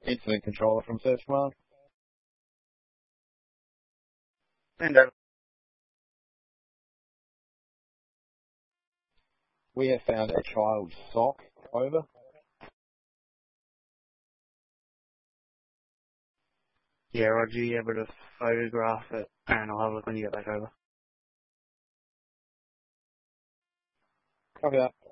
Incident controller from Search Command. And over. We have found a child's sock. Over. Yeah, Roger, you able to photograph it, and I'll have a look when you get back over. Copy that.